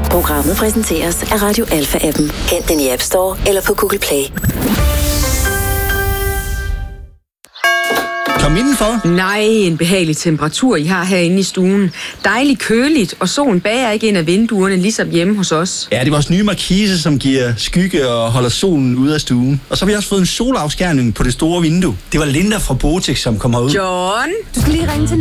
Programmet præsenteres af Radio Alpha-appen. Hent den i App Store eller på Google Play. Kom indenfor. Nej, en behagelig temperatur, I har herinde i stuen. Dejligt køligt, og solen bager ikke ind af vinduerne, ligesom hjemme hos os. Ja, det er vores nye markise, som giver skygge og holder solen ude af stuen. Og så har vi også fået en solafskærning på det store vindue. Det var Linda fra Botex, som kom herud. John, Du skal lige ringe til